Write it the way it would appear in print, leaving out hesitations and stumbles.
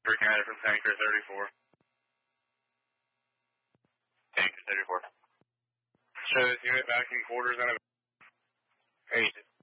County from Tanker 34. Tanker 34. Show this unit back in quarters and a... Agent.